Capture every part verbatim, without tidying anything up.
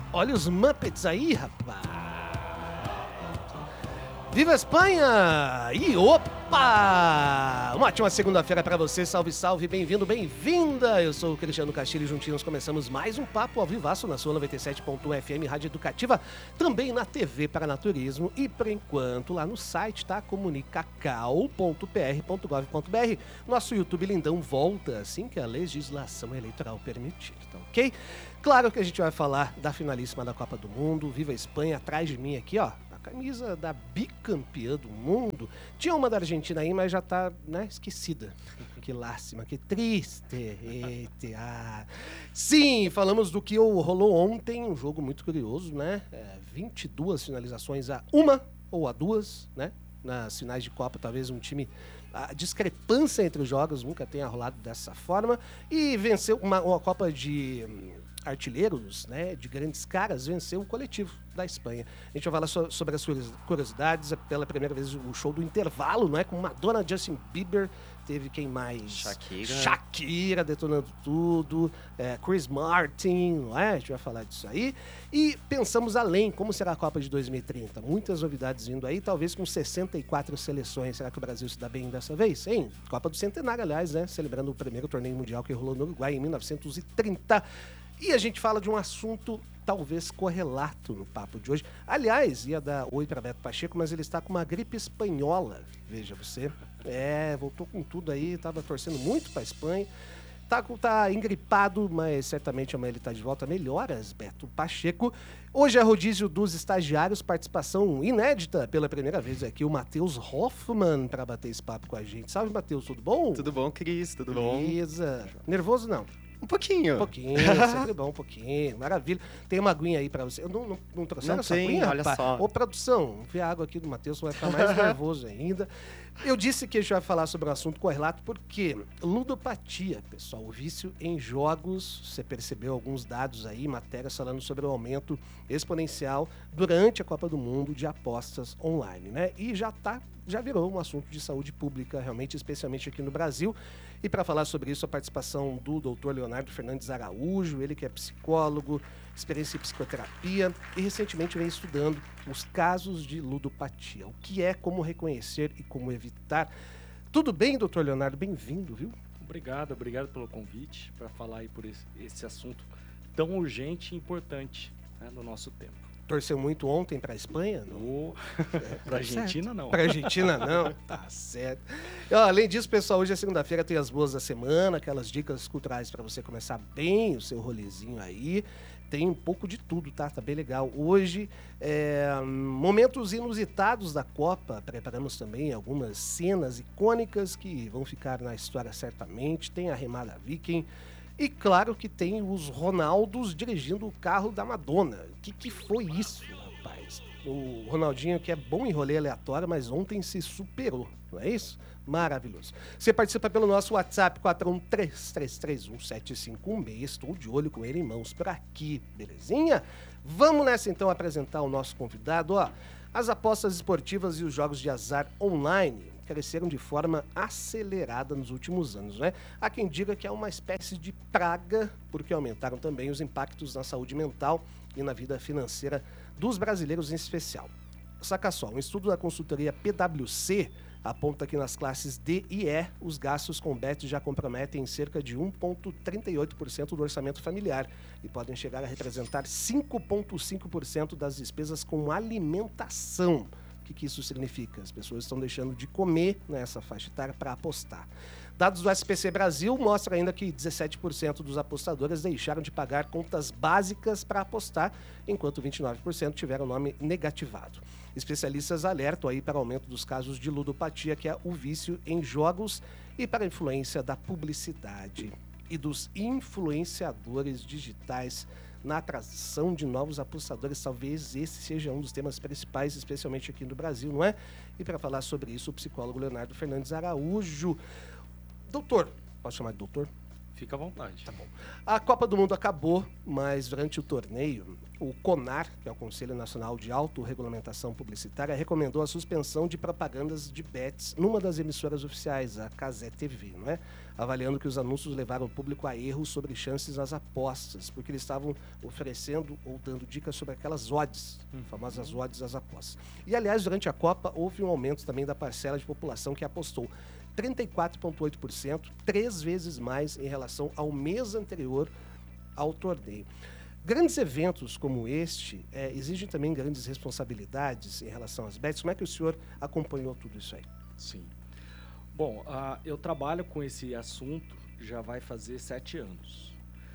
Olha os Muppets aí, rapaz. Viva a Espanha! E opa! Uma ótima segunda-feira para você, salve, salve, bem-vindo, bem-vinda! Eu sou o Cristiano Castilho e juntinhos começamos mais um Papo ao Vivaço na sua noventa e sete ponto um F M, Rádio Educativa, também na T V Paranaturismo e, por enquanto, lá no site, tá? comunicacal ponto p r ponto gov ponto b r. Nosso YouTube lindão volta assim que a legislação eleitoral permitir, tá ok? Claro que a gente vai falar da finalíssima da Copa do Mundo, Viva a Espanha, atrás de mim aqui, ó. Camisa da bicampeã do mundo. Tinha uma da Argentina aí, mas já tá, né, esquecida. Que lástima, que triste. Eita, ah. Sim, falamos do que rolou ontem, um jogo muito curioso, né? É, vinte e duas finalizações a uma ou a duas, né? Nas finais de Copa, talvez um time... A discrepância entre os jogos nunca tenha rolado dessa forma. E venceu uma, uma Copa de... artilheiros, né, de grandes caras, venceu o coletivo da Espanha. A gente vai falar so- sobre as curiosidades. Pela primeira vez o show do intervalo, não é? Com Madonna, Justin Bieber, teve quem mais? Shakira. Shakira detonando tudo, é, Chris Martin, não é? A gente vai falar disso aí. E pensamos além, como será a Copa de dois mil e trinta? Muitas novidades vindo aí, talvez com sessenta e quatro seleções. Será que o Brasil se dá bem dessa vez? Hein? Copa do Centenário, aliás, né? Celebrando o primeiro torneio mundial que rolou no Uruguai em mil novecentos e trinta. E a gente fala de um assunto talvez correlato no papo de hoje. Aliás, ia dar oi para Beto Pacheco, mas ele está com uma gripe espanhola, veja você. É, voltou com tudo aí, estava torcendo muito para a Espanha. Tá, tá engripado, mas certamente amanhã ele tá de volta. Melhoras, Beto Pacheco. Hoje é rodízio dos estagiários, participação inédita pela primeira vez aqui, o Matheus Hoffman, para bater esse papo com a gente. Salve, Matheus, tudo bom? Tudo bom, Cris? Tudo bom? Beleza. Nervoso, não? Um pouquinho. Um pouquinho, sempre bom, um pouquinho. Maravilha. Tem uma aguinha aí pra você. Eu não, não, não trouxeram Não essa tem, aguinha, olha rapaz? só. Ô, produção, vê a água aqui do Matheus, vai ficar mais nervoso ainda. Eu disse que a gente vai falar sobre um assunto correlato porque ludopatia, pessoal, o vício em jogos, você percebeu alguns dados aí, matérias falando sobre o aumento exponencial durante a Copa do Mundo de apostas online, né? E já tá, já virou um assunto de saúde pública, realmente, especialmente aqui no Brasil. E para falar sobre isso, a participação do doutor Leonardo Fernandes Araújo, ele que é psicólogo, experiência em psicoterapia e recentemente vem estudando os casos de ludopatia. O que é, como reconhecer e como evitar. Tudo bem, doutor Leonardo? Bem-vindo, viu? Obrigado, obrigado pelo convite para falar aí por esse, esse assunto tão urgente e importante, né, no nosso tempo. Torceu muito ontem para a Espanha? No... É, para a Argentina, não. Para a Argentina, não. Tá certo. E, ó, além disso, pessoal, hoje é segunda-feira, tem as boas da semana, aquelas dicas culturais para você começar bem o seu rolezinho aí. Tem um pouco de tudo, tá? Tá bem legal. Hoje, é, momentos inusitados da Copa. Preparamos também algumas cenas icônicas que vão ficar na história certamente. Tem a remada Viking. E claro que tem os Ronaldos dirigindo o carro da Madonna. O que, que foi isso, rapaz? O Ronaldinho, que é bom em rolê aleatório, mas ontem se superou, não é isso? Maravilhoso. Você participa pelo nosso WhatsApp quatro um três três três um sete cinco um seis. Estou de olho com ele em mãos por aqui, belezinha? Vamos nessa então apresentar o nosso convidado. Ó, as apostas esportivas e os jogos de azar online cresceram de forma acelerada nos últimos anos, né? Há quem diga que é uma espécie de praga, porque aumentaram também os impactos na saúde mental e na vida financeira dos brasileiros em especial. Saca só, um estudo da consultoria P W C aponta que nas classes D e E, os gastos com bets já comprometem cerca de um vírgula trinta e oito por cento do orçamento familiar e podem chegar a representar cinco vírgula cinco por cento das despesas com alimentação. O que, que isso significa? As pessoas estão deixando de comer nessa faixa etária para apostar. Dados do S P C Brasil mostram ainda que dezessete por cento dos apostadores deixaram de pagar contas básicas para apostar, enquanto vinte e nove por cento tiveram o nome negativado. Especialistas alertam aí para o aumento dos casos de ludopatia, que é o vício em jogos, e para a influência da publicidade e dos influenciadores digitais na atração de novos apostadores. Talvez esse seja um dos temas principais, especialmente aqui no Brasil, não é? E para falar sobre isso, o psicólogo Leonardo Fernandes Araújo. Doutor, posso chamar de doutor? Fica à vontade. Tá bom. A Copa do Mundo acabou, mas durante o torneio, o CONAR, que é o Conselho Nacional de Autorregulamentação Publicitária, recomendou a suspensão de propagandas de bets numa das emissoras oficiais, a Cazé T V, não é? Avaliando que os anúncios levaram o público a erros sobre chances nas apostas, porque eles estavam oferecendo ou dando dicas sobre aquelas odds, Uhum. famosas odds das apostas. E, aliás, durante a Copa, houve um aumento também da parcela de população que apostou. trinta e quatro vírgula oito por cento, três vezes mais em relação ao mês anterior ao torneio. Grandes eventos como este é, exigem também grandes responsabilidades em relação às bets. Como é que o senhor acompanhou tudo isso aí? Sim. Bom, uh, eu trabalho com esse assunto já vai fazer sete anos.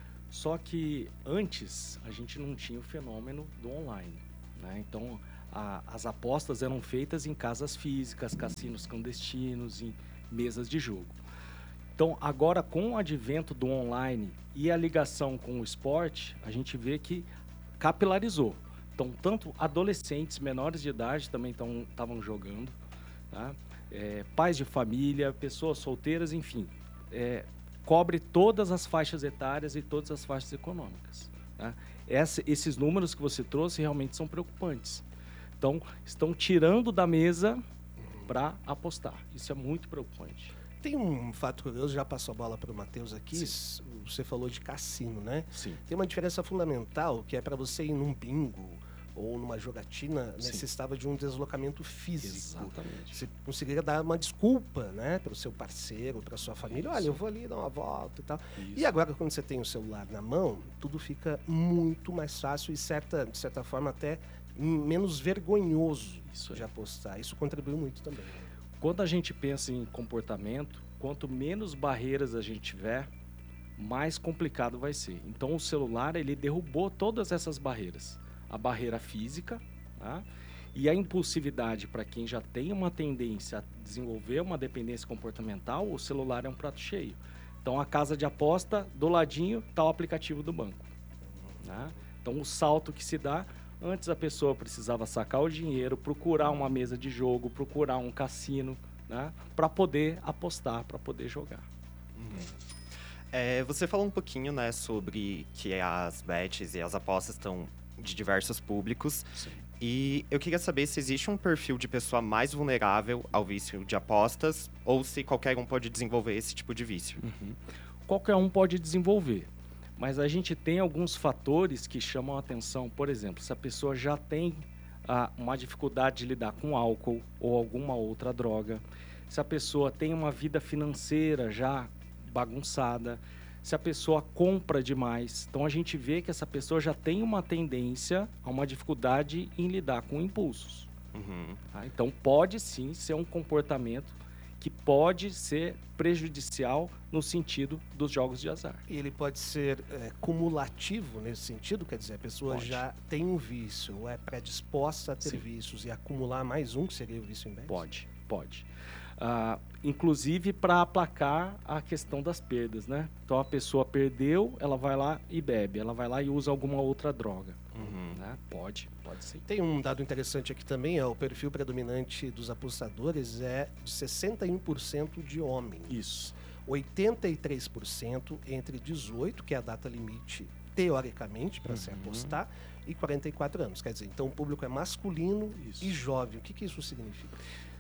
Só que antes a gente não tinha o fenômeno do online, né? Então a, as apostas eram feitas em casas físicas, cassinos clandestinos, em mesas de jogo. Então, agora com o advento do online e a ligação com o esporte, a gente vê que capilarizou. Então, tanto adolescentes menores de idade também estavam jogando, tá? É, pais de família, pessoas solteiras, enfim, é, cobre todas as faixas etárias e todas as faixas econômicas, tá? Essa, esses números que você trouxe realmente são preocupantes. Então, estão tirando da mesa para apostar. Isso é muito preocupante. Tem um fato curioso, já passou a bola para o Matheus aqui, Sim. Você falou de cassino, né? Sim. Tem uma diferença fundamental, que é para você ir num bingo ou numa jogatina, Sim. necessitava de um deslocamento físico. Exatamente. Você conseguiria dar uma desculpa, né, para o seu parceiro, para sua família. Isso. Olha, eu vou ali dar uma volta e tal. Isso. E agora, quando você tem o celular na mão, tudo fica muito mais fácil e, certa, de certa forma, até menos vergonhoso Isso de apostar. Isso contribuiu muito também. Né? Quando a gente pensa em comportamento, quanto menos barreiras a gente tiver, mais complicado vai ser. Então, o celular, ele derrubou todas essas barreiras. A barreira física, tá? E a impulsividade para quem já tem uma tendência a desenvolver uma dependência comportamental, o celular é um prato cheio. Então, a casa de aposta, do ladinho, está o aplicativo do banco. Tá? Então, o salto que se dá, antes a pessoa precisava sacar o dinheiro, procurar uma mesa de jogo, procurar um cassino, né? Para poder apostar, para poder jogar. Uhum. É, você falou um pouquinho, né, sobre que as bets e as apostas estão de diversos públicos. Sim. E eu queria saber se existe um perfil de pessoa mais vulnerável ao vício de apostas ou se qualquer um pode desenvolver esse tipo de vício. Uhum. Qualquer um pode desenvolver, mas a gente tem alguns fatores que chamam a atenção. Por exemplo, se a pessoa já tem ah, uma dificuldade de lidar com álcool ou alguma outra droga, se a pessoa tem uma vida financeira já bagunçada, se a pessoa compra demais. Então, a gente vê que essa pessoa já tem uma tendência a uma dificuldade em lidar com impulsos. Uhum. Tá? Então, pode sim ser um comportamento que pode ser prejudicial no sentido dos jogos de azar. E ele pode ser é, cumulativo nesse sentido? Quer dizer, a pessoa Pode. já tem um vício, ou é predisposta a ter Sim. vícios e acumular mais um, que seria o vício em bets? Pode, pode. Ah, inclusive para aplacar a questão das perdas, né? Então a pessoa perdeu, ela vai lá e bebe, ela vai lá e usa alguma outra droga. Uhum. Né? Pode, pode sim. Tem um dado interessante aqui também, é o perfil predominante dos apostadores é de sessenta e um por cento de homens. Isso. oitenta e três por cento entre dezoito, que é a data limite teoricamente para Uhum. se apostar, e quarenta e quatro anos. Quer dizer, então o público é masculino Isso. e jovem. O que, que isso significa?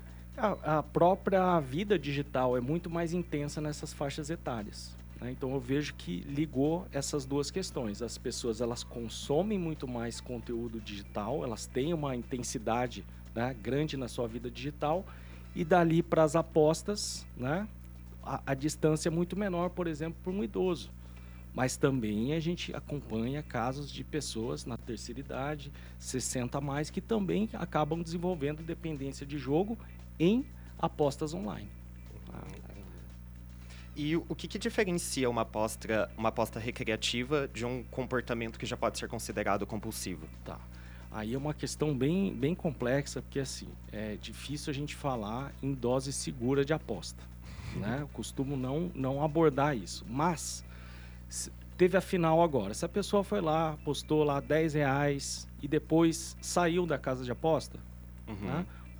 A, a própria vida digital é muito mais intensa nessas faixas etárias. Né? Então eu vejo que ligou essas duas questões. As pessoas elas consomem muito mais conteúdo digital, elas têm uma intensidade, né, grande na sua vida digital, e dali para as apostas, né, a, a distância é muito menor, por exemplo, para um idoso. Mas também a gente acompanha casos de pessoas na terceira idade, sessenta a mais, que também acabam desenvolvendo dependência de jogo em apostas online. Ah, E o, o que, que diferencia uma aposta, uma aposta recreativa de um comportamento que já pode ser considerado compulsivo? tá. Aí é uma questão bem, bem complexa, porque assim, é difícil a gente falar em dose segura de aposta. Né? Eu costumo não, não abordar isso. Mas se- teve a final agora. Se a pessoa foi lá, apostou lá dez reais e depois saiu da casa de aposta, Uhum. né?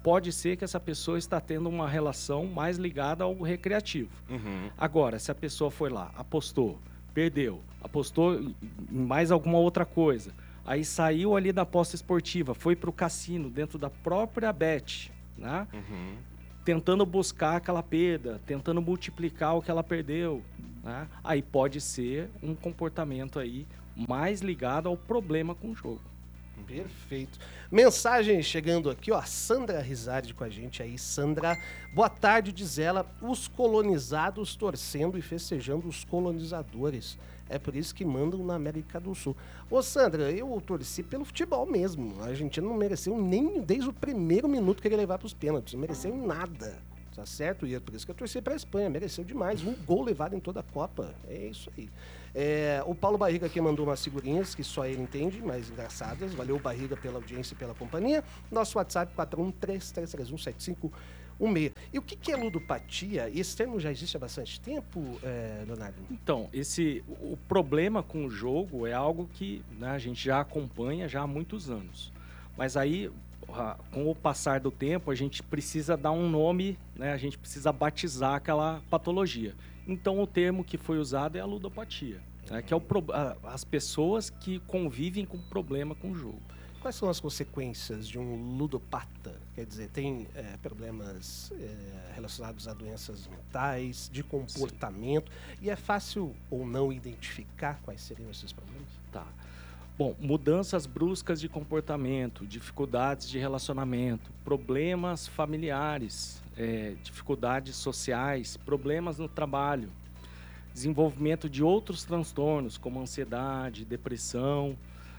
pode ser que essa pessoa está tendo uma relação mais ligada ao recreativo. Uhum. Agora, se a pessoa foi lá, apostou, perdeu, apostou em mais alguma outra coisa, aí saiu ali da aposta esportiva, foi para o cassino, dentro da própria bet, né? Uhum. Tentando buscar aquela perda, tentando multiplicar o que ela perdeu, né? Aí pode ser um comportamento aí mais ligado ao problema com o jogo. Perfeito. Mensagem chegando aqui, ó. Sandra Rizardi com a gente aí. Sandra, boa tarde, diz ela. Os colonizados torcendo e festejando os colonizadores. É por isso que mandam na América do Sul. Ô, Sandra, eu torci pelo futebol mesmo. A Argentina não mereceu nem desde o primeiro minuto que ele levar para os pênaltis. Não mereceu nada. Tá certo? E é por isso que eu torci para a Espanha. Mereceu demais. Um gol levado em toda a Copa. É isso aí. É, o Paulo Barriga aqui mandou umas figurinhas que só ele entende, mas engraçadas. Valeu, Barriga, pela audiência e pela companhia. Nosso WhatsApp quatro um três três três um sete cinco um seis. E o que, que é ludopatia? E esse termo já existe há bastante tempo, é, Leonardo? Então, esse, o problema com o jogo é algo que, né, a gente já acompanha já há muitos anos. Mas aí, com o passar do tempo, a gente precisa dar um nome, né, a gente precisa batizar aquela patologia. Então, o termo que foi usado é a ludopatia, né, que é o pro, a, as pessoas que convivem com problema com o jogo. Quais são as consequências de um ludopata? Quer dizer, tem é, problemas é, relacionados a doenças mentais, de comportamento, Sim. E é fácil ou não identificar quais seriam esses problemas? Tá. Bom, mudanças bruscas de comportamento, dificuldades de relacionamento, problemas familiares, é, dificuldades sociais, problemas no trabalho, desenvolvimento de outros transtornos, como ansiedade, depressão,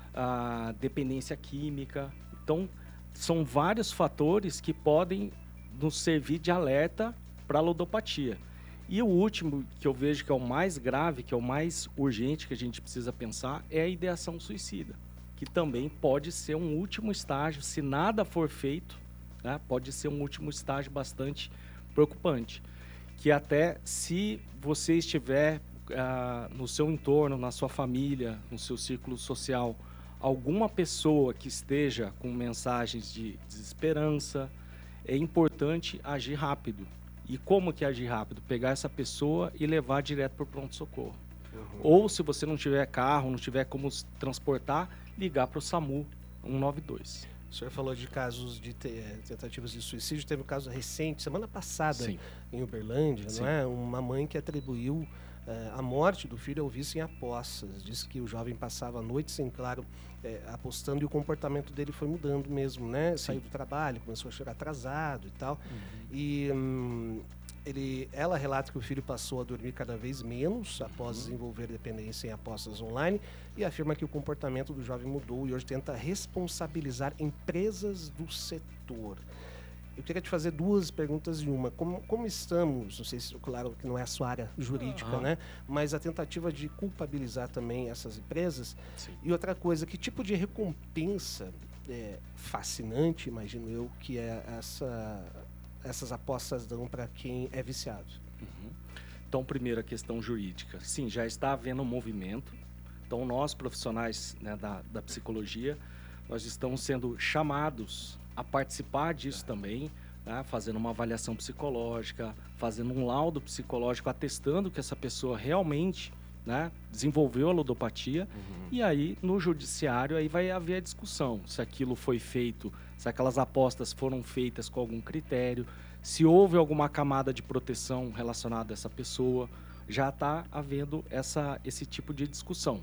a dependência química. Então, são vários fatores que podem nos servir de alerta para a ludopatia. E o último, que eu vejo que é o mais grave, que é o mais urgente que a gente precisa pensar, é a ideação suicida, que também pode ser um último estágio, se nada for feito, né, pode ser um último estágio bastante preocupante, que até se você estiver ah, no seu entorno, na sua família, no seu círculo social, alguma pessoa que esteja com mensagens de desesperança, é importante agir rápido. E como que agir rápido? Pegar essa pessoa e levar direto para o pronto-socorro. Uhum. Ou, se você não tiver carro, não tiver como transportar, ligar para o SAMU um nove dois. O senhor falou de casos de tentativas de suicídio. Teve um caso recente, semana passada, Sim. em Uberlândia, Sim. não é? Uma mãe que atribuiu Uh, a morte do filho ao vício em apostas. Disse que o jovem passava a noite sem claro é, apostando, e o comportamento dele foi mudando mesmo, né? Sim. Saiu do trabalho, começou a chegar atrasado e tal. Uhum. E hum, ele, ela relata que o filho passou a dormir cada vez menos após uhum. desenvolver dependência em apostas online, e afirma que o comportamento do jovem mudou e hoje tenta responsabilizar empresas do setor. Eu queria te fazer duas perguntas em uma. Como, como estamos, não sei se, claro que não é a sua área jurídica, ah. né? Mas a tentativa de culpabilizar também essas empresas. Sim. E outra coisa, que tipo de recompensa é, fascinante, imagino eu, que é essa, essas apostas dão para quem é viciado? Uhum. Então, primeiro, a questão jurídica. Sim, já está havendo um movimento. Então, nós, profissionais, né, da, da psicologia, nós estamos sendo chamados a participar disso também, né? Fazendo uma avaliação psicológica, fazendo um laudo psicológico, atestando que essa pessoa realmente, né, desenvolveu a ludopatia. Uhum. E aí, no judiciário, aí vai haver a discussão se aquilo foi feito, se aquelas apostas foram feitas com algum critério, se houve alguma camada de proteção relacionada a essa pessoa. Já está havendo essa, esse tipo de discussão.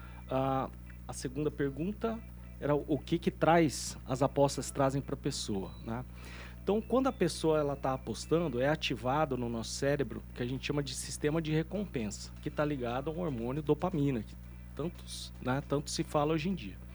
Ah, a segunda pergunta era o que que traz, as apostas trazem para a pessoa, né? Então, quando a pessoa ela está apostando, é ativado no nosso cérebro que a gente chama de sistema de recompensa, que está ligado ao hormônio dopamina, que tantos, né, tanto se fala hoje em dia.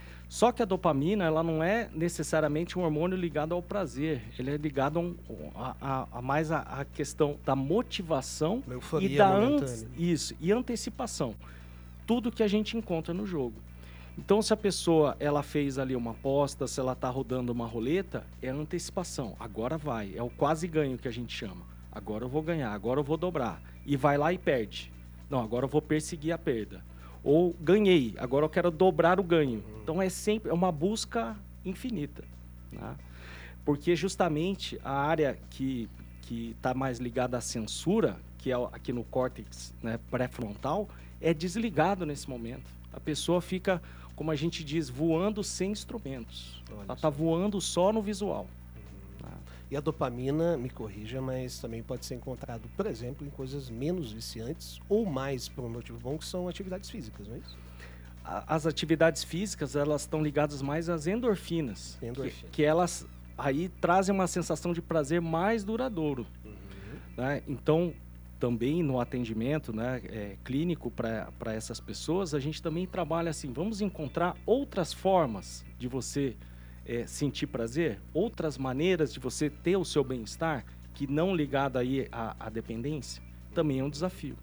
Só que a dopamina, ela não é necessariamente um hormônio ligado ao prazer, ele é ligado a, um, a, a, a mais a, a questão da motivação e da an- isso, e antecipação. Tudo que a gente encontra no jogo. Então, se a pessoa ela fez ali uma aposta, se ela está rodando uma roleta, é a antecipação. Agora vai, é o quase ganho que a gente chama. Agora eu vou ganhar, agora eu vou dobrar. E vai lá e perde. Não, agora eu vou perseguir a perda. Ou ganhei, agora eu quero dobrar o ganho. Então, é sempre é uma busca infinita, né? Porque justamente a área que está mais ligada à censura, que é aqui no córtex, né, pré-frontal, é desligado nesse momento. A pessoa fica, como a gente diz, voando sem instrumentos. Olha Ela está voando só no visual. Uhum. E a dopamina, me corrija, mas também pode ser encontrado, por exemplo, em coisas menos viciantes ou mais por um motivo bom, que são atividades físicas, não é isso? As atividades físicas, elas estão ligadas mais às endorfinas, Endorfina. que, que elas aí trazem uma sensação de prazer mais duradouro. Uhum. Né? Então, também no atendimento, né, é, clínico para essas pessoas, a gente também trabalha assim, vamos encontrar outras formas de você é, sentir prazer, outras maneiras de você ter o seu bem-estar, que não ligado aí à, à dependência, também é um desafio.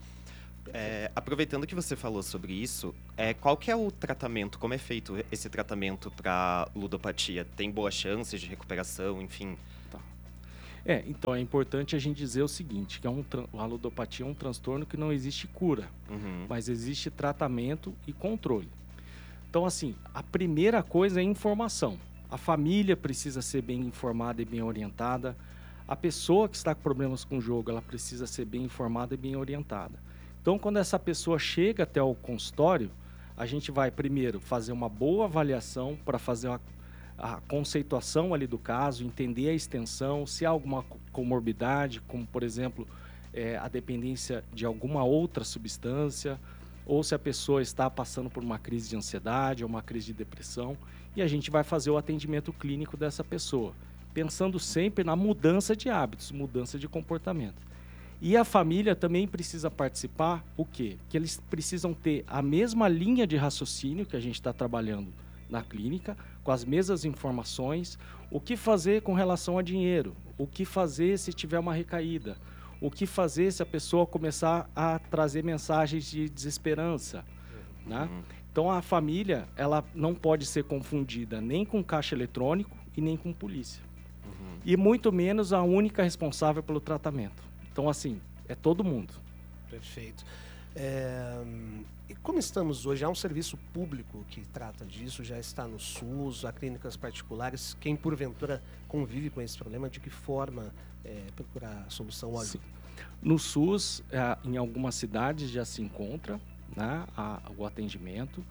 É, aproveitando que você falou sobre isso, é, qual que é o tratamento, como é feito esse tratamento para ludopatia? Tem boas chances de recuperação, enfim? Tá. É, então é importante a gente dizer o seguinte, que é um, a ludopatia é um transtorno que não existe cura, Uhum. mas existe tratamento e controle. Então, assim, a primeira coisa é informação. A família precisa ser bem informada e bem orientada. A pessoa que está com problemas com o jogo, ela precisa ser bem informada e bem orientada. Então, quando essa pessoa chega até o consultório, a gente vai primeiro fazer uma boa avaliação para fazer uma, a conceituação ali do caso, entender a extensão, se há alguma comorbidade, como, por exemplo, é, a dependência de alguma outra substância, ou se a pessoa está passando por uma crise de ansiedade ou uma crise de depressão, e a gente vai fazer o atendimento clínico dessa pessoa, pensando sempre na mudança de hábitos, mudança de comportamento. E a família também precisa participar, o quê? Que eles precisam ter a mesma linha de raciocínio que a gente está trabalhando na clínica, com as mesmas informações, o que fazer com relação a dinheiro, o que fazer se tiver uma recaída, o que fazer se a pessoa começar a trazer mensagens de desesperança, né? Então a família, ela não pode ser confundida nem com caixa eletrônico e nem com polícia. Uhum. E muito menos a única responsável pelo tratamento. Então, assim, é todo mundo. Perfeito. É, e como estamos hoje, há um serviço público que trata disso, já está no SUS, há clínicas particulares. Quem, porventura, convive com esse problema, de que forma é, procurar solução ou ajuda? No SUS, é, em algumas cidades já se encontra, né, a, o atendimento.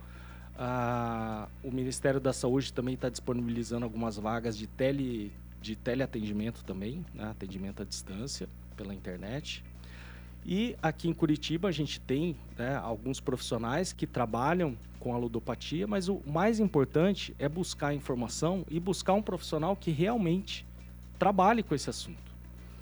A, o Ministério da Saúde também está disponibilizando algumas vagas de, tele, de teleatendimento também, né, atendimento à distância pela internet. E aqui em Curitiba a gente tem, né, alguns profissionais que trabalham com a ludopatia, mas o mais importante é buscar informação e buscar um profissional que realmente trabalhe com esse assunto.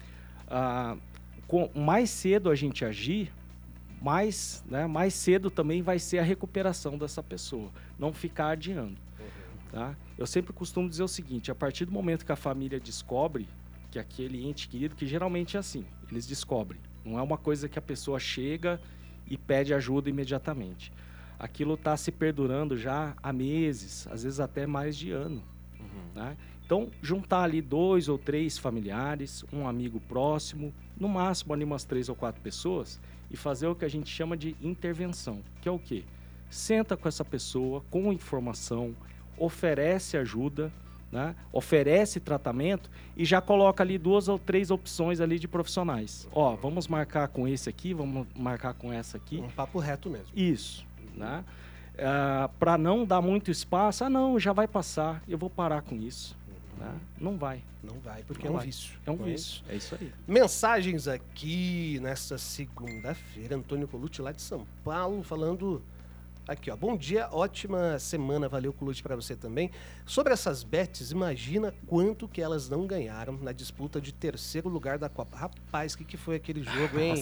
Ah, com, mais cedo a gente agir, mais, né, mais cedo também vai ser a recuperação dessa pessoa, não ficar adiando. Uhum. Tá? Eu sempre costumo dizer o seguinte, a partir do momento que a família descobre que aquele ente querido, que geralmente é assim, eles descobrem. Não é uma coisa que a pessoa chega e pede ajuda imediatamente. Aquilo está se perdurando já há meses, às vezes até mais de ano. Uhum. Né? Então, juntar ali dois ou três familiares, um amigo próximo, no máximo ali umas três ou quatro pessoas, e fazer o que a gente chama de intervenção, que é o quê? Senta com essa pessoa, com informação, oferece ajuda, né? Oferece tratamento e já coloca ali duas ou três opções ali de profissionais. Ó, vamos marcar com esse aqui, vamos marcar com essa aqui. Um papo reto mesmo. Isso, né? Ah, para não dar muito espaço, ah não, já vai passar, eu vou parar com isso. Uhum. Né? Não vai. Não vai, porque não é um vai. vício. É um não vício, é isso? é isso aí. Mensagens aqui nesta segunda-feira. Antônio Colucci lá de São Paulo falando... Aqui, ó. Bom dia, ótima semana. Valeu, Colucci, para você também. Sobre essas bets, imagina quanto que elas não ganharam na disputa de terceiro lugar da Copa. Rapaz, o que, que foi aquele jogo, hein?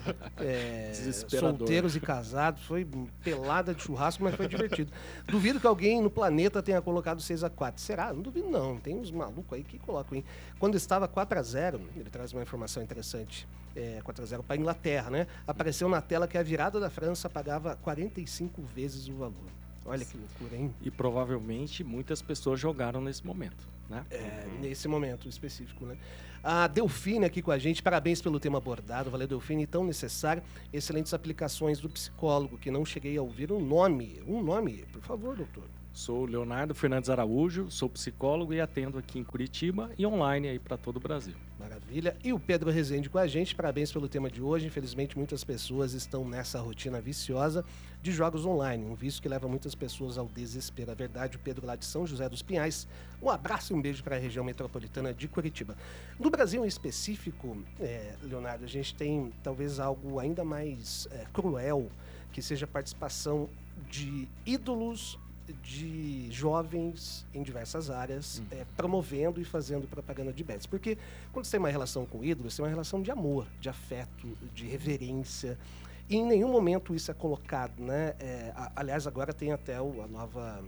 É, solteiros e casados. Foi pelada de churrasco, mas foi divertido. Duvido que alguém no planeta tenha colocado seis a quatro. Será? Não duvido, não. Tem uns malucos aí que colocam, hein? Quando estava quatro a zero, ele traz uma informação interessante. É, quatro a zero para a Inglaterra, né? Apareceu na tela que a virada da França pagava quarenta e cinco vezes o valor. Olha que loucura, hein? E provavelmente muitas pessoas jogaram nesse momento, né? É, nesse momento específico, né? A Delfine aqui com a gente, parabéns pelo tema abordado, valeu, Delfine, tão necessário. Excelentes aplicações do psicólogo, que não cheguei a ouvir um nome. Um nome, por favor, doutor. Sou Leonardo Fernandes Araújo, sou psicólogo e atendo aqui em Curitiba e online aí para todo o Brasil. Maravilha. E o Pedro Rezende com a gente, parabéns pelo tema de hoje. Infelizmente, muitas pessoas estão nessa rotina viciosa de jogos online, um vício que leva muitas pessoas ao desespero. A verdade, o Pedro lá de São José dos Pinhais. Um abraço e um beijo para a região metropolitana de Curitiba. No Brasil em específico, é, Leonardo, a gente tem talvez algo ainda mais é, cruel, que seja a participação de ídolos de jovens em diversas áreas, hum. é, promovendo e fazendo propaganda de bets. Porque quando você tem uma relação com ídolos, você tem uma relação de amor, de afeto, de reverência. E em nenhum momento isso é colocado, né? É, a, aliás, agora tem até o, a nova...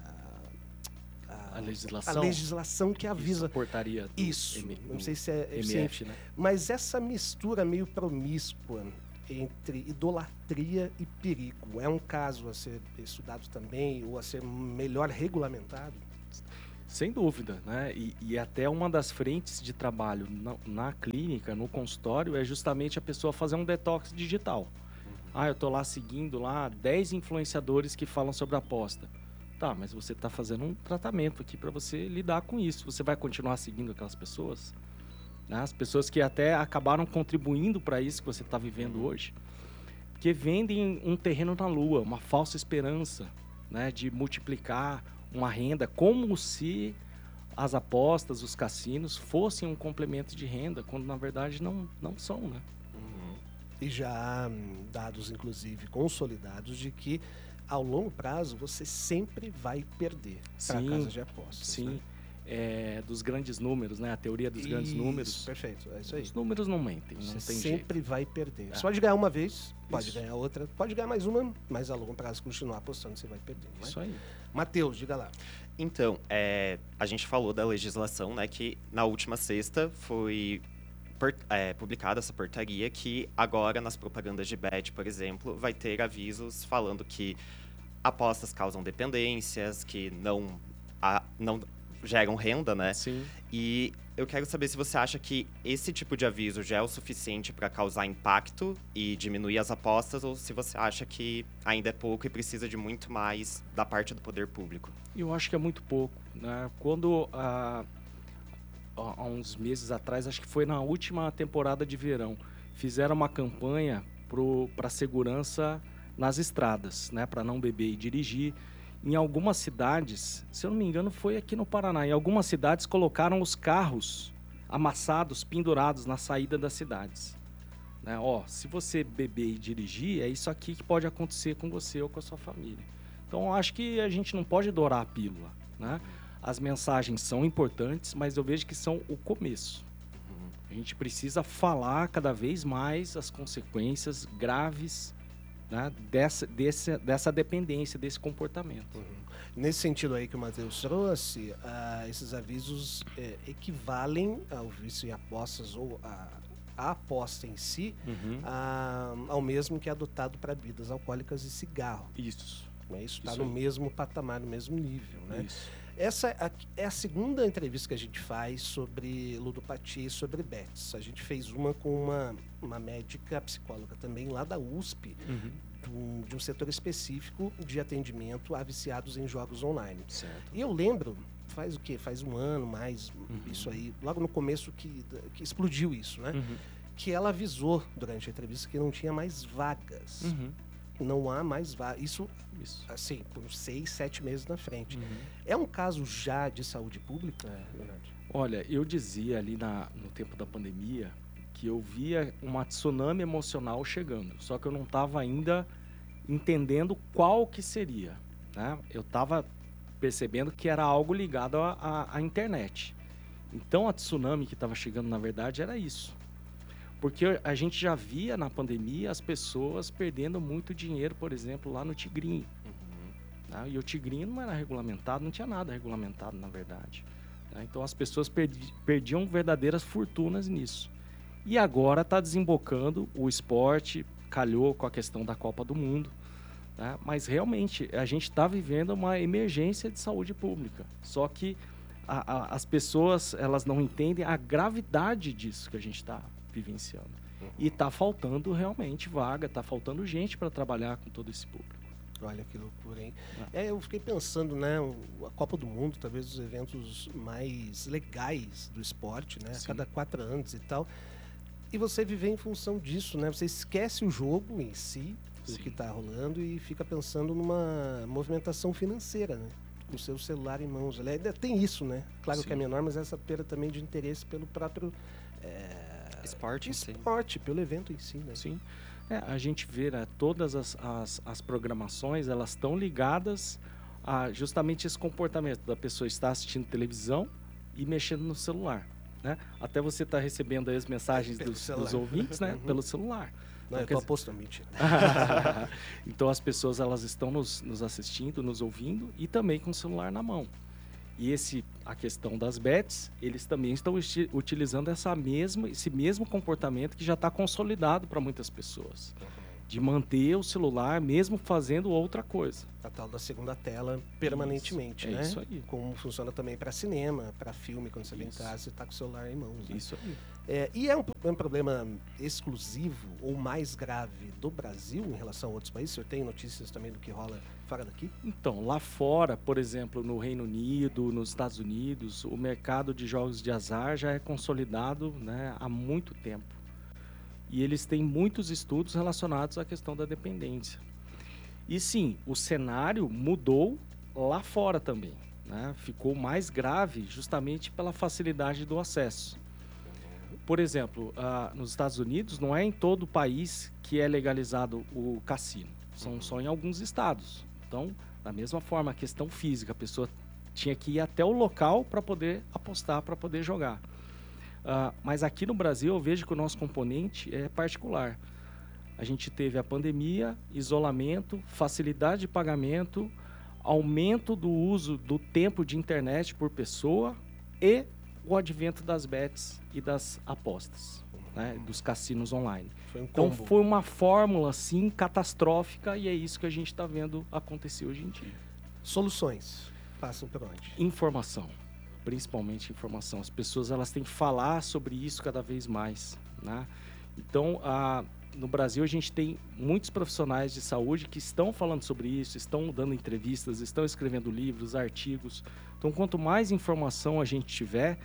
A, a, a legislação. A legislação que avisa... Isso, portaria. Isso. M, não sei se é... M F, né? Mas essa mistura meio promíscua entre idolatria e perigo. É um caso a ser estudado também ou a ser melhor regulamentado? Sem dúvida, né? E, e até uma das frentes de trabalho na, na clínica, no consultório, é justamente a pessoa fazer um detox digital. Uhum. Ah, eu tô lá seguindo lá dez influenciadores que falam sobre aposta. Tá, mas você está fazendo um tratamento aqui para você lidar com isso. Você vai continuar seguindo aquelas pessoas? As pessoas que até acabaram contribuindo para isso que você está vivendo hoje, que vendem um terreno na lua, uma falsa esperança, né, de multiplicar uma renda, como se as apostas, os cassinos, fossem um complemento de renda, quando na verdade não, não são, né? Uhum. E já há dados, inclusive, consolidados de que ao longo prazo você sempre vai perder para casas de apostas. Sim. Né? É, dos grandes números, né? A teoria dos isso, grandes números. Perfeito, é isso aí. Os números não mentem, não Você tem sempre jeito. vai perder. É. Você pode ganhar uma vez, pode Isso. ganhar outra, pode ganhar mais uma, mas a longo prazo continuar apostando, você vai perder. Né? Isso aí. Matheus, diga lá. Então, é, a gente falou da legislação, né? Que na última sexta foi por, é, publicada essa portaria que agora nas propagandas de bet, por exemplo, vai ter avisos falando que apostas causam dependências, que não... A, não geram renda, né? Sim. E eu quero saber se você acha que esse tipo de aviso já é o suficiente para causar impacto e diminuir as apostas, ou se você acha que ainda é pouco e precisa de muito mais da parte do poder público. Eu acho que é muito pouco, né? Quando há, há uns meses atrás, acho que foi na última temporada de verão, fizeram uma campanha para segurança nas estradas, né? Para não beber e dirigir. Em algumas cidades, se eu não me engano, foi aqui no Paraná. Em algumas cidades colocaram os carros amassados, pendurados na saída das cidades. Né? Ó, se você beber e dirigir, é isso aqui que pode acontecer com você ou com a sua família. Então, eu acho que a gente não pode dourar a pílula. Né? As mensagens são importantes, mas eu vejo que são o começo. A gente precisa falar cada vez mais as consequências graves, né, dessa, desse, dessa dependência, desse comportamento. Uhum. Nesse sentido aí que o Matheus trouxe, uh, esses avisos é, equivalem ao vício em apostas ou a, a aposta em si, uhum. a, ao mesmo que é adotado para bebidas alcoólicas e cigarro. Isso. Né? Isso está Isso no aí. mesmo patamar, no mesmo nível. Né? Isso. Essa é a segunda entrevista que a gente faz sobre ludopatia e sobre bets. A gente fez uma com uma, uma médica psicóloga também lá da U S P, Uhum. do, de um setor específico de atendimento a viciados em jogos online. Certo. E eu lembro, faz o quê? Faz um ano mais, Uhum. isso aí, logo no começo que, que explodiu isso, né? Uhum. Que ela avisou durante a entrevista que não tinha mais vagas. Uhum. Não há mais vagas. Isso, Isso. assim, por uns seis, sete meses na frente. Uhum. É um caso já de saúde pública, Leonardo? Olha, eu dizia ali na, no tempo da pandemia que eu via uma tsunami emocional chegando, só que eu não estava ainda entendendo qual que seria. Né? Eu estava percebendo que era algo ligado à, à, à internet. Então a tsunami que estava chegando, na verdade, era isso. Porque a gente já via na pandemia as pessoas perdendo muito dinheiro, por exemplo, lá no Tigrinho. Uhum. Né? E o Tigrinho não era regulamentado, não tinha nada regulamentado, na verdade. Né? Então as pessoas perdi, perdiam verdadeiras fortunas nisso. E agora está desembocando o esporte, calhou com a questão da Copa do Mundo. Né? Mas realmente a gente está vivendo uma emergência de saúde pública. Só que a, a, as pessoas elas não entendem a gravidade disso que a gente está vivenciando. Uhum. E está faltando realmente vaga, está faltando gente para trabalhar com todo esse público. Olha que loucura, hein? É, eu fiquei pensando, né? o- A Copa do Mundo, talvez os eventos mais legais do esporte, né? A Sim. cada quatro anos e tal. E você viver em função disso, né? Você esquece o jogo em si, o Sim. que está rolando, e fica pensando numa movimentação financeira, né? Com o seu celular em mãos. Ele ainda tem isso, né? Claro que é Sim. menor, mas essa perda também de interesse pelo próprio é, Esporte em si. esporte, pelo evento em si, né? Sim. É, a gente vê, né, todas as, as, as programações, elas estão ligadas a justamente esse comportamento da pessoa estar assistindo televisão e mexendo no celular, né? Até você está recebendo aí as mensagens Pelo dos, celular. dos ouvintes, né? Uhum. Pelo celular. Não, Então, eu quer tô dizer- apostando, mentira. Então as pessoas elas estão nos, nos assistindo, nos ouvindo e também com o celular na mão. E esse, a questão das bets, eles também estão esti- utilizando essa mesma, esse mesmo comportamento que já está consolidado para muitas pessoas. De manter o celular mesmo fazendo outra coisa. A tal da segunda tela permanentemente, Isso, é né? isso aí. Como funciona também para cinema, para filme, quando você vem em Isso. casa e tá com o celular em mãos. Né? Isso aí. É, e é um, é um problema exclusivo ou mais grave do Brasil em relação a outros países? O senhor tem notícias também do que rola fora daqui? Então, lá fora, por exemplo, no Reino Unido, nos Estados Unidos, o mercado de jogos de azar já é consolidado, né, há muito tempo. E eles têm muitos estudos relacionados à questão da dependência. E sim, o cenário mudou lá fora também, né? Ficou mais grave justamente pela facilidade do acesso. Por exemplo, ah, nos Estados Unidos, não é em todo o país que é legalizado o cassino. São só em alguns estados. Então, da mesma forma, a questão física, a pessoa tinha que ir até o local para poder apostar, para poder jogar. Ah, mas aqui no Brasil, eu vejo que o nosso componente é particular. A gente teve a pandemia, isolamento, facilidade de pagamento, aumento do uso do tempo de internet por pessoa e o advento das bets e das apostas, né, dos cassinos online. Foi um Então combo. foi uma fórmula assim catastrófica e é isso que a gente está vendo acontecer hoje em dia. Soluções passam por onde? Informação, principalmente informação. As pessoas elas têm que falar sobre isso cada vez mais, né? Então, a, no Brasil a gente tem muitos profissionais de saúde que estão falando sobre isso, estão dando entrevistas, estão escrevendo livros, artigos. Então, quanto mais informação a gente tiver,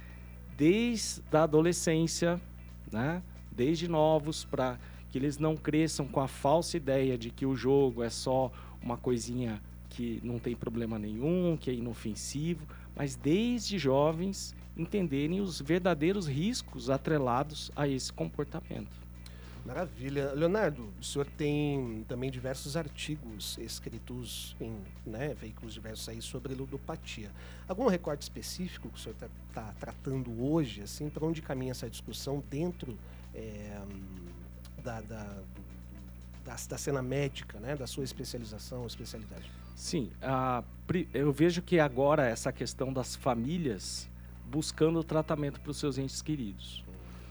desde a adolescência, né? Desde novos, para que eles não cresçam com a falsa ideia de que o jogo é só uma coisinha que não tem problema nenhum, que é inofensivo, mas desde jovens entenderem os verdadeiros riscos atrelados a esse comportamento. Maravilha. Leonardo, o senhor tem também diversos artigos escritos em, né, veículos diversos aí sobre ludopatia. Algum recorte específico que o senhor está tá tratando hoje, assim, para onde caminha essa discussão dentro é, da, da, da, da cena médica, né, da sua especialização, especialidade? Sim, a, eu vejo que agora essa questão das famílias buscando o tratamento para os seus entes queridos.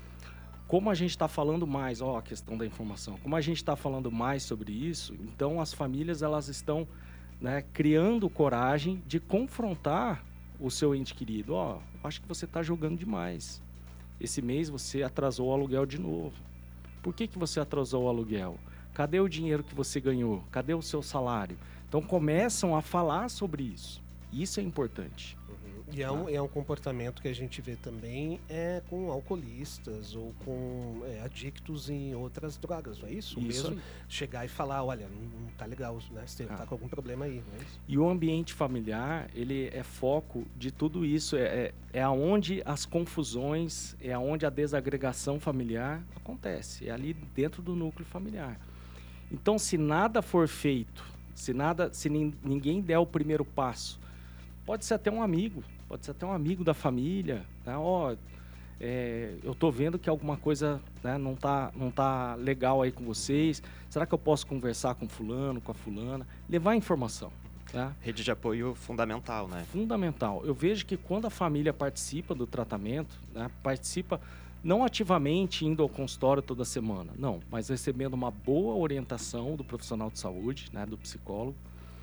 Como a gente está falando mais, ó, a questão da informação, como a gente está falando mais sobre isso, então as famílias elas estão, né, criando coragem de confrontar o seu ente querido. Ó, acho que você está jogando demais. Esse mês você atrasou o aluguel de novo. Por que que você atrasou o aluguel? Cadê o dinheiro que você ganhou? Cadê o seu salário? Então começam a falar sobre isso. Isso é importante. E é um, é um comportamento que a gente vê também é, com alcoolistas ou com é, adictos em outras drogas, não é isso? O Isso mesmo aí. chegar e falar, olha, não, não tá legal, né? Você Ah. tá com algum problema aí, não é isso? E o ambiente familiar, ele é foco de tudo isso. É, é, é aonde as confusões, é aonde a desagregação familiar acontece. É ali dentro do núcleo familiar. Então, se nada for feito, se, nada, se nin, ninguém der o primeiro passo, pode ser até um amigo, pode ser até um amigo da família, né? Ó, é, eu tô vendo que alguma coisa, né, não tá, não tá legal aí com vocês. Será que eu posso conversar com fulano, com a fulana? Levar informação, né? Rede de apoio fundamental, né? Fundamental. Eu vejo que quando a família participa do tratamento, né, participa não ativamente indo ao consultório toda semana, não, mas recebendo uma boa orientação do profissional de saúde, né, do psicólogo,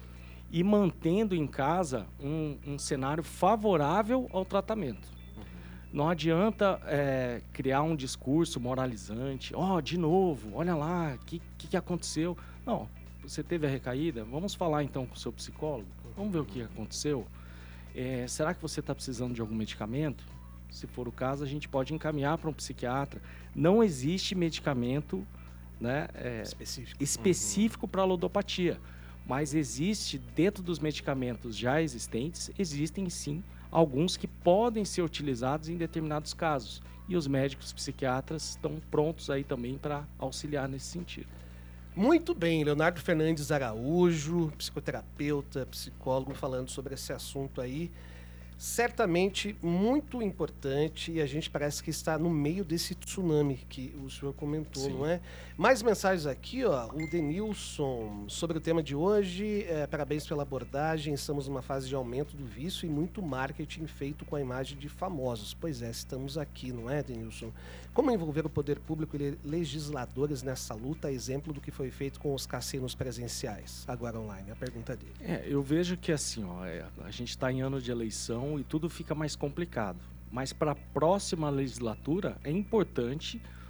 e mantendo em casa um, um cenário favorável ao tratamento. Não adianta é, criar um discurso moralizante. Ó, oh, de novo, olha lá, o que, que, que aconteceu? Não, você teve a recaída? Vamos falar então com o seu psicólogo? Vamos ver o que aconteceu? É, será que você está precisando de algum medicamento? Se for o caso, a gente pode encaminhar para um psiquiatra. Não existe medicamento, né, é, Específico. específico para a ludopatia, mas existe, dentro dos medicamentos já existentes, existem sim alguns que podem ser utilizados em determinados casos. E os médicos psiquiatras estão prontos aí também para auxiliar nesse sentido. Muito bem, Leonardo Fernandes Araújo, psicoterapeuta, psicólogo, falando sobre esse assunto aí. Certamente muito importante, e a gente parece que está no meio desse tsunami que o senhor comentou, Sim. não é? Mais mensagens aqui, ó. O Denilson, sobre o tema de hoje, é, parabéns pela abordagem, estamos numa fase de aumento do vício e muito marketing feito com a imagem de famosos. Pois é, estamos aqui, não é, Denilson? Como envolver o poder público e legisladores nessa luta, exemplo do que foi feito com os cassinos presenciais, agora online? A pergunta dele. É, eu vejo que assim, ó, é, a gente está em ano de eleição e tudo fica mais complicado. Mas para a próxima legislatura é importante